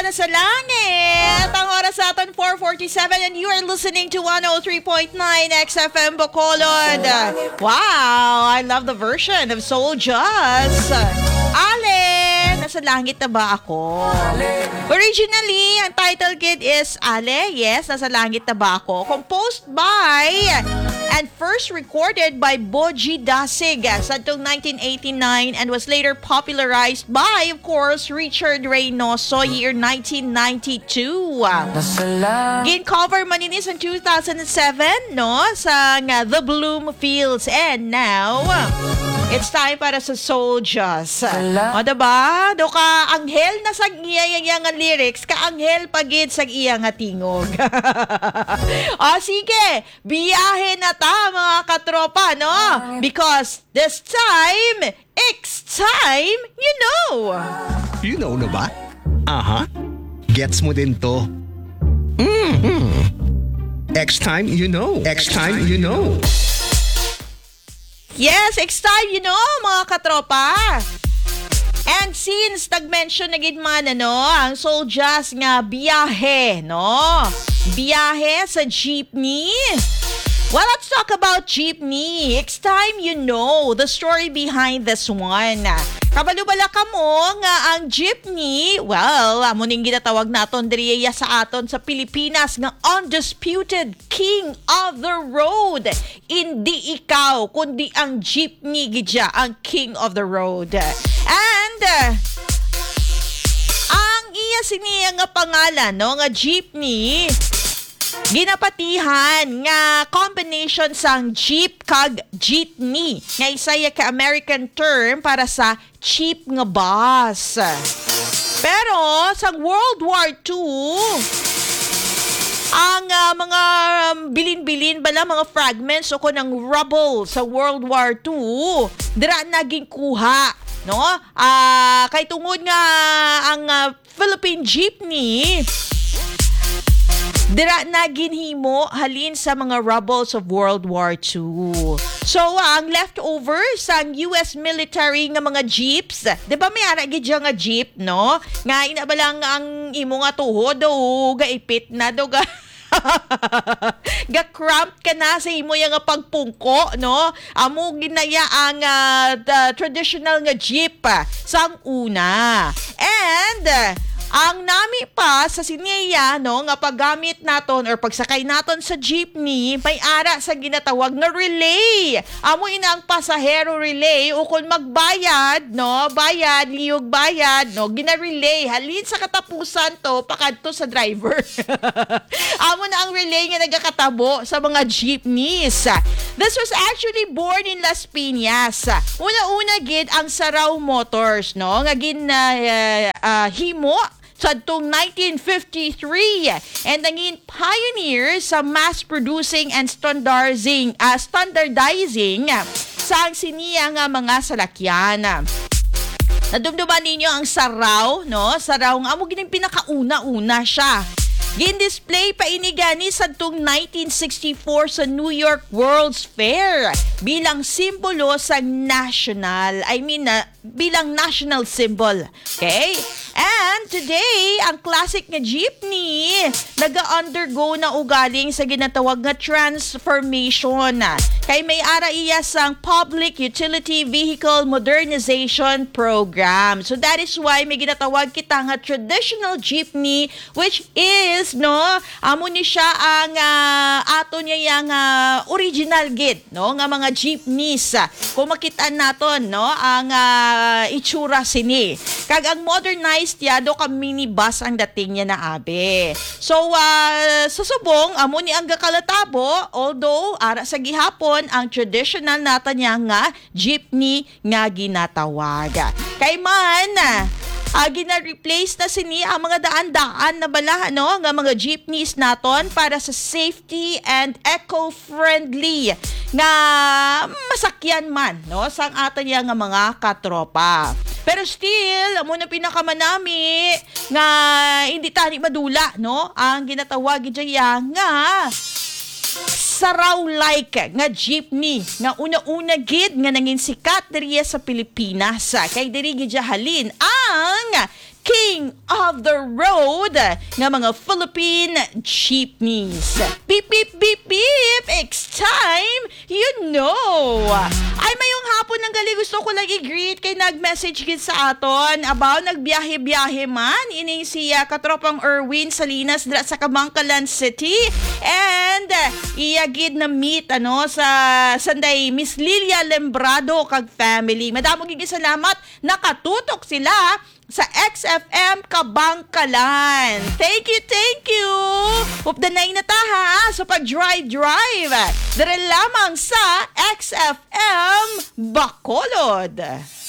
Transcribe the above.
na sa langit. Ang oras natin 4:47 and you are listening to 103.9 XFM Bacolod. Wow, I love the version of Soul Jazz. Ale, nasa langit na ba ako? Originally, ang title kit is Ale, yes, nasa langit na ba ako? Composed by and first recorded by Boji Dasig sa 1989 and was later popularized by, of course, Richard Reynoso year 1992. Gin-cover man ini sa 2007, no? Sa The Bloomfields. And now, it's time para sa Soul Jazz. O, diba? Do ka anghel na sa iya nga lyrics, ka anghel pagid sa iya nga tingog. O, sige, biyahe na ta, mga katropa, no? Because this time, it's time, you know. You know na ba? Aha. Gets mo din to. Next time, you know. Next time, you know. Yes, it's time, you know, mga katropa. And since nag-mention na gid man, ang Soul Jazz nga biyahe, no? Biyahe sa jeepney. Well, let's talk about jeepney. It's time you know the story behind this one. Kabalubala ka mo nga ang jeepney, well, amo ning ginatawag naton diriya sa aton sa Pilipinas nga undisputed king of the road. Hindi ikaw, kundi ang jeepney gidya ang king of the road. And ang iya siniya nga pangalan, no, nga jeepney, ginapatihan nga combination sang jeep kag jeepney nga isaya ka American term para sa cheap nga bus. Pero sa World War II, ang mga bilin-bilin bala mga fragments o ng rubble sa World War II dira naging kuha, no? Kay tungod nga ang Philippine jeepney dira na ginhimo halin sa mga rubbles of World War II. So, ang leftovers sa US military nga mga jeeps, di ba may ara gid nga jeep, no? Nga inabalang ang imo nga tuhod o gaipit na do ga ga-cramp ka na sa imo nga pagpungko, no? Amo ginaya ang traditional nga jeep sang una. And ang nami pa sa sineya, no, nga paggamit naton or pagsakay naton sa jeepney, may ara sa ginatawag nga relay. Amo ina ang pasahero relay o kung magbayad, no, bayad, liyog bayad, no, gina-relay. Halin sa katapusan to, pakadto sa driver. Amo na ang relay nga nagakatabo sa mga jeepneys. This was actually born in Las Piñas. Una-una gid ang Sarao Motors, no, nga himo sa itong 1953 and naging pioneer sa mass producing and standardizing sa siniya nga mga salakyan. Nadumduman ninyo ang Sarao, no? Sarao nga amo gining pinakauna-una siya. Gin-display pa inigani sa itong 1964 sa New York World's Fair bilang simbolo sa bilang national symbol. Okay? And today, ang classic nga jeepney naga-undergo na ugaling sa ginatawag nga transformation. Kay may ara iya sang Public Utility Vehicle Modernization Program. So that is why may ginatawag kita nga traditional jeepney, which is, no, amo ni siya ang ato niya yang original gid, no, nga mga jeepneys. Kung makita naton, no, ang itsura sini. Kag ang modernized yado ka minibus ang dating niya na abe. So sa subong amo ni ang gakalatabo, although ara sa gihapon ang traditional nata niya nga jeepney nga ginatawag. Kay man gina-replace na sini ang mga daan-daan na bala, no, nga mga jeepneys naton para sa safety and eco-friendly nga masakyan man, no, sang aton nga mga katropa. Pero still, amo na pinakamanami nga hindi tani madula, no, ang ginatawag diyan nga Sarao-like nga jeepney nga una-una gid nga nangin sikat diriya sa Pilipinas. Kay diri gid halin ang King of the road nga mga Philippine jeepneys. Beep, beep, beep, beep! It's time, you know! Ay, mayong hapon ng gali, gusto ko lang i-greet kay nag-message gid sa aton about nagbiyahe-biyahe man ining siya katropang Erwin Salinas dra sa Kabangkalan City and iya gid na meet sa Sunday Miss Lilia Lembrado kag family. Madamo gid salamat, nakatutok sila sa XFM Kabangkalan. Thank you! Updanay na ta ha sa pag-drive. Dere lamang sa XFM Bacolod.